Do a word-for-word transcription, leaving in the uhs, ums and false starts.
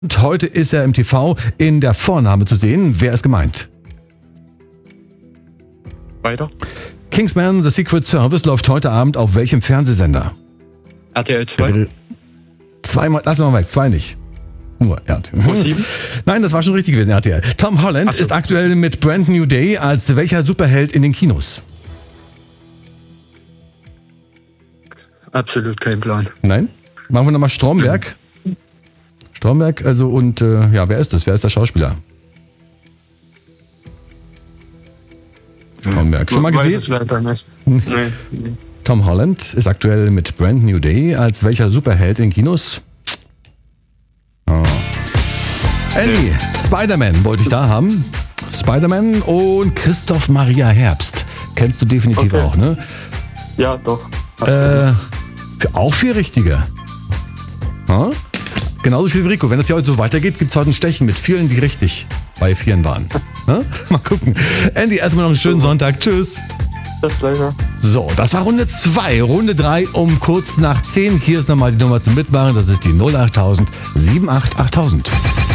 Und heute ist er im T V in der Vorname zu sehen. Wer ist gemeint? Weiter. Kingsman The Secret Service läuft heute Abend auf welchem Fernsehsender? R T L zwei. Zweimal, lassen wir mal weg, zwei nicht. Nur R T L. Nein, das war schon richtig gewesen, R T L. Tom Holland Ach so. ist aktuell mit Brand New Day als welcher Superheld in den Kinos? Absolut kein Plan. Nein? Machen wir nochmal Stromberg. Stromberg, also und äh, ja, wer ist das? Wer ist der Schauspieler? Stromberg. Schon mal Weiß gesehen? es leider nicht. Nee, nee. Tom Holland ist aktuell mit Brand New Day als welcher Superheld in Kinos? Oh. Andy, Spider-Man wollte ich da haben. Spider-Man und Christoph Maria Herbst. Kennst du definitiv Okay. auch, ne? Ja, doch. Äh, für, auch vier Richtige. Ha? Genauso viel wie Rico. Wenn das hier heute so weitergeht, gibt es heute ein Stechen mit vielen, die richtig bei Vieren waren. Ha? Mal gucken. Andy, erstmal noch einen schönen Sonntag. Tschüss. Das gleiche. So, das war Runde zwei. Runde drei um kurz nach zehn. Hier ist nochmal die Nummer zum Mitmachen. Das ist die null acht null null sieben acht achttausend.